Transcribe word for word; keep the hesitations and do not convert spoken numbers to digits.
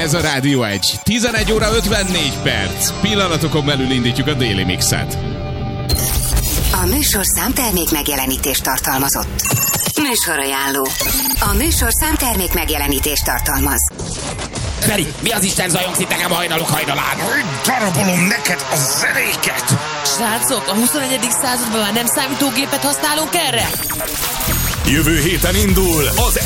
Ez a Rádió egy. tizenegy óra ötvennégy perc. Pillanatokon belül indítjuk a Déli Mixet. A műsor számtermék megjelenítést tartalmazott. Műsorajánló. A műsor számtermék megjelenítést tartalmaz. Feri, mi az Isten zajongsz itt nekem a hajnalok hajnalán? Darabolom neked a zenéket! Srácok, a huszonegyedik században már nem számítógépet használunk erre? Jövő héten indul az